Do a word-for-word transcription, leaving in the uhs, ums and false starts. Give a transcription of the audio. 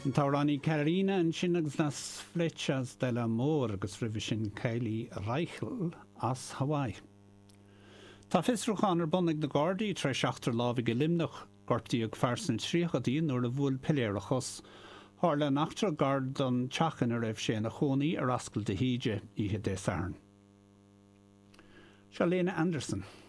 Taurani Carolina and Shinnags nas flechas de la mór agus rivishin Kylie Reichel as Hawaii. Tá fisruchanar bonnig na Gardaí tre seachtar lábhig limnach gortíag farsan tríochadíon nuair a bhfuil piléirechos. Hála nachtar gard don teachan a raibh sé na chonaí ar ascail de híide ihe dé sairn. Shalena Anderson.